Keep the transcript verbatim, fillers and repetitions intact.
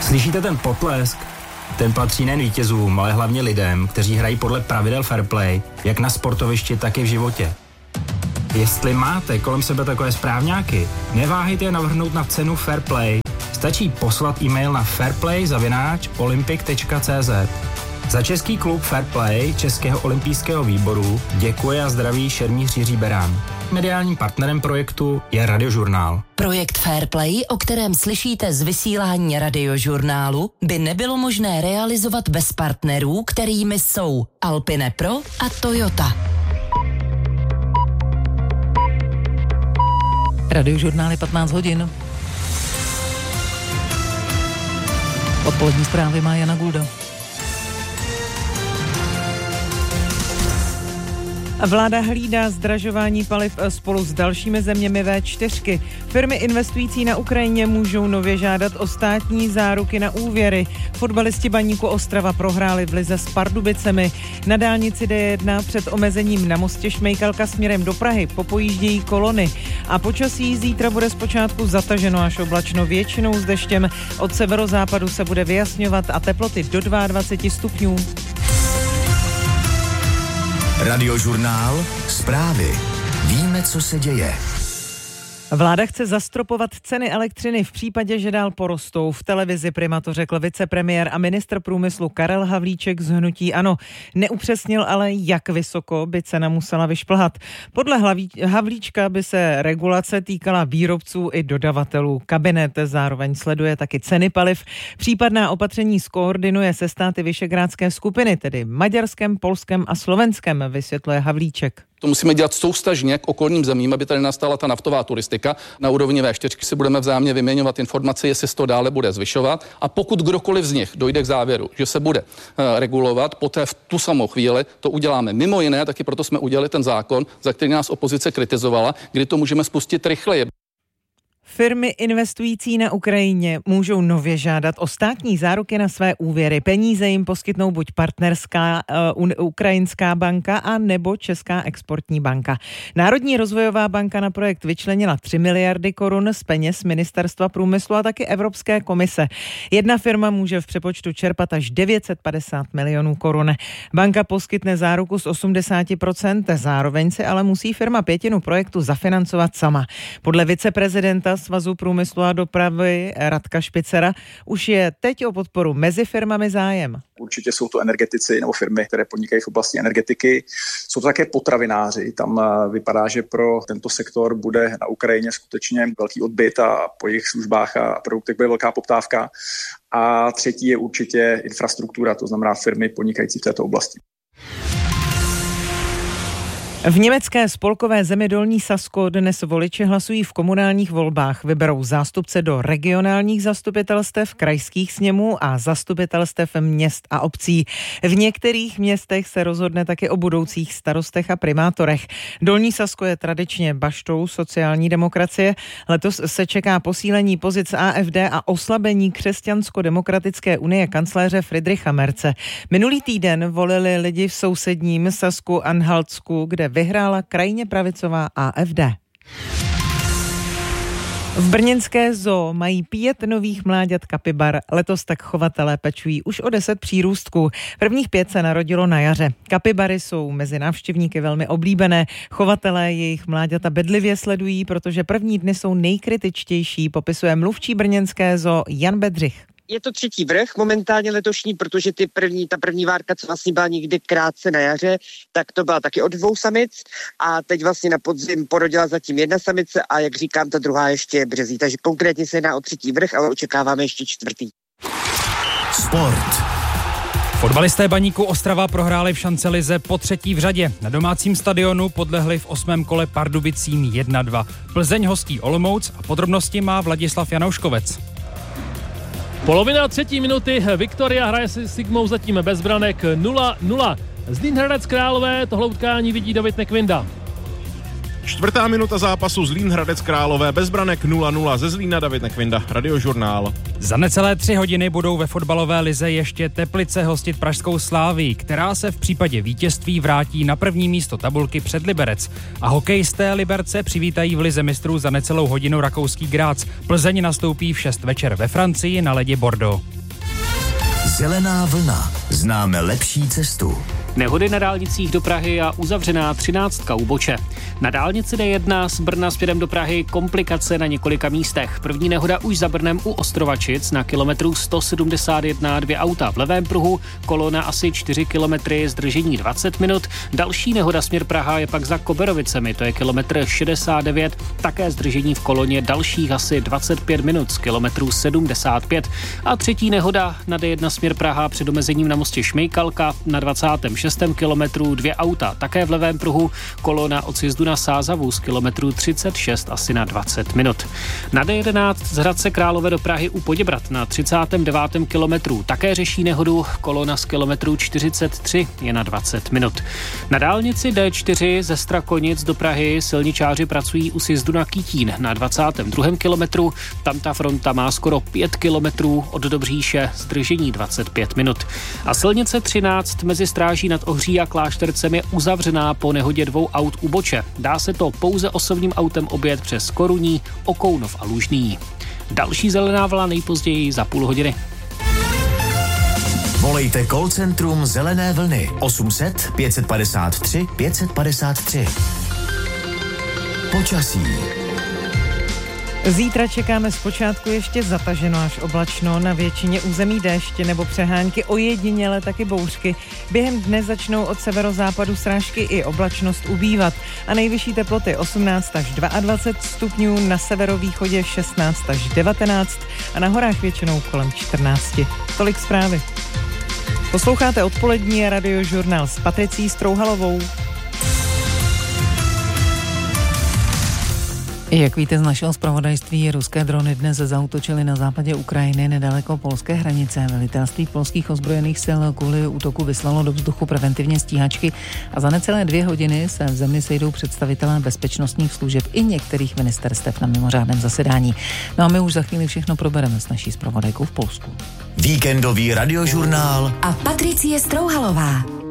Slyšíte ten potlesk? Ten patří nejen vítězům, ale hlavně lidem, kteří hrají podle pravidel fair play, jak na sportovišti, tak i v životě. Jestli máte kolem sebe takové správňáky, neváhejte je navrhnout na cenu Fair Play. Stačí poslat e-mail na fairplay zavináč olympic tečka cé zet. Za český klub Fair Play Českého olympijského výboru děkuje a zdraví šermíř Jiří Berán. Mediálním partnerem projektu je Radiožurnál. Projekt Fair Play, o kterém slyšíte z vysílání Radiožurnálu, by nebylo možné realizovat bez partnerů, kterými jsou Alpine Pro a Toyota. Radiožurnál je patnáct hodin. Odpolední zprávy má Jana Gulda. Vláda hlídá zdražování paliv spolu s dalšími zeměmi vé čtyřky. Firmy investující na Ukrajině můžou nově žádat o státní záruky na úvěry. Fotbalisti Baníku Ostrava prohráli v lize s Pardubicemi. Na dálnici D jedna před omezením na mostě Šmejkalka směrem do Prahy popojíždějí kolony. A počasí zítra bude zpočátku zataženo až oblačno, většinou s deštěm. Od severozápadu se bude vyjasňovat a teploty do dvacet dva stupňů. Radiožurnál, zprávy. Víme, co se děje. Vláda chce zastropovat ceny elektřiny v případě, že dál porostou. V televizi Prima to řekl vicepremiér a ministr průmyslu Karel Havlíček z hnutí ANO. Neupřesnil ale, jak vysoko by cena musela vyšplhat. Podle Havlíčka by se regulace týkala výrobců i dodavatelů. Kabinet zároveň sleduje taky ceny paliv. Případná opatření skoordinuje se státy Visegrádské skupiny, tedy Maďarskem, Polskem a Slovenskem, vysvětluje Havlíček. To musíme dělat soustažně k okolním zemím, aby tady nastala ta naftová turistika. Na úrovni vé čtyři si budeme vzájemně vyměňovat informace, jestli se to dále bude zvyšovat. A pokud kdokoliv z nich dojde k závěru, že se bude uh, regulovat, poté v tu samou chvíli to uděláme. Mimo jiné, taky proto jsme udělali ten zákon, za který nás opozice kritizovala, kdy to můžeme spustit rychleji. Firmy investující na Ukrajině můžou nově žádat o státní záruky na své úvěry. Peníze jim poskytnou buď partnerská uh, ukrajinská banka a nebo Česká exportní banka. Národní rozvojová banka na projekt vyčlenila tři miliardy korun z peněz Ministerstva průmyslu a taky Evropské komise. Jedna firma může v přepočtu čerpat až devět set padesát milionů korun. Banka poskytne záruku z osmdesát procent, zároveň si ale musí firma pětinu projektu zafinancovat sama. Podle viceprezidenta Svazu průmyslu a dopravy Radka Špicera už je teď o podporu mezi firmami zájem. Určitě jsou to energetici nebo firmy, které podnikají v oblasti energetiky. Jsou to také potravináři. Tam vypadá, že pro tento sektor bude na Ukrajině skutečně velký odbyt a po jejich službách a produktech bude velká poptávka. A třetí je určitě infrastruktura, to znamená firmy podnikající v této oblasti. V německé spolkové zemi Dolní Sasko dnes voliči hlasují v komunálních volbách. Vyberou zástupce do regionálních zastupitelstev, krajských sněmů a zastupitelstev měst a obcí. V některých městech se rozhodne taky o budoucích starostech a primátorech. Dolní Sasko je tradičně baštou sociální demokracie. Letos se čeká posílení pozic A F D a oslabení křesťansko-demokratické unie kancléře Friedricha Merze. Minulý týden volili lidi v sousedním Sasku Anhaltsku, kde vyhrála krajně pravicová A F D. V brněnské zoo mají pět nových mláďat kapibar. Letos tak chovatelé pečují už o deset přírůstků. Prvních pět se narodilo na jaře. Kapibary jsou mezi návštěvníky velmi oblíbené. Chovatelé jejich mláďata bedlivě sledují, protože první dny jsou nejkritičtější, popisuje mluvčí brněnské zoo Jan Bedřich. Je to třetí vrch momentálně letošní, protože ty první, ta první várka, co vlastně byla někdy krátce na jaře, tak to byla taky od dvou samic a teď vlastně na podzim porodila zatím jedna samice a jak říkám, ta druhá ještě je březí. Takže konkrétně se jedná o třetí vrch, ale očekáváme ještě čtvrtý. Sport. Fotbalisté Baníku Ostrava prohráli v šancelize po třetí v řadě. Na domácím stadionu podlehli v osmém kole Pardubicím jedna dva. Plzeň hostí Olomouc a podrobnosti má Vladislav Janouškovec. Polovina třetí minuty, Viktoria hraje si Sigmou zatím bez branek nula nula. Zlín Hradec Králové tohle utkání vidí David Nekvinda. Čtvrtá minuta zápasu Zlín Hradec Králové, bezbranek nula nula ze Zlína, David Nekvinda, Radiožurnál. Za necelé tři hodiny budou ve fotbalové lize ještě Teplice hostit pražskou Slávii, která se v případě vítězství vrátí na první místo tabulky před Liberec. A hokejisté Liberce přivítají v lize mistrů za necelou hodinu rakouský Graz. Plzeň nastoupí v šest večer ve Francii na ledě Bordeaux. Zelená vlna. Známe lepší cestu. Nehody na dálnicích do Prahy a uzavřená třináctka u Boče. Na dálnici D jedna z Brna směrem do Prahy komplikace na několika místech. První nehoda už za Brnem u Ostrovačic na kilometru sto sedmdesát jedna, dvě auta v levém pruhu, kolona asi čtyři kilometry, zdržení dvacet minut. Další nehoda směr Praha je pak za Koberovicemi, to je kilometr šedesát devět, také zdržení v koloně dalších asi dvacet pět minut z kilometru sedmdesát pět. A třetí nehoda na D jedna směr Praha před omezením na mostě Šmejkalka na dvacátém šestém kilometru, dvě auta také v levém pruhu, kolona od sjezdu na Sázavu z kilometru třicet šest asi na dvacet minut. Na D jedenáct z Hradce Králové do Prahy u Poděbrat na třicátém devátém kilometru také řeší nehodu, kolona z kilometru čtyřicet tři je na dvacet minut. Na dálnici D čtyři ze Strakonic do Prahy silničáři pracují u sjezdu na Kytín na dvacátém druhém kilometru, tam ta fronta má skoro pět kilometrů od Dobříše, zdržení dvacet pět minut. A silnice třináct mezi Stráží nad Ohří a Kláštercem je uzavřená po nehodě dvou aut u Boče. Dá se to pouze osobním autem objet přes Koruní, Okounov a Lužný. Další zelená vlna nejpozději za půl hodiny. Volejte call centrum Zelené vlny osm set pět padesát tři pět padesát tři. Počasí. Zítra čekáme zpočátku ještě zataženo až oblačno, na většině území déšť nebo přehánky, ojediněle taky bouřky. Během dne začnou od severozápadu srážky i oblačnost ubývat a nejvyšší teploty osmnáct až dvacet dva stupňů, na severovýchodě šestnáct až devatenáct a na horách většinou kolem čtrnáct. Tolik zprávy. Posloucháte odpolední Radiožurnál s Patricí Strouhalovou. Jak víte z našeho zpravodajství, ruské drony dnes zaútočily na západě Ukrajiny nedaleko polské hranice. Velitelství polských ozbrojených sil kvůli útoku vyslalo do vzduchu preventivně stíhačky a za necelé dvě hodiny se v zemi sejdou představitelé bezpečnostních služeb i některých ministerstev na mimořádném zasedání. No a my už za chvíli všechno probereme s naší zpravodajkou v Polsku. Víkendový Radiožurnál a Patricie Strouhalová.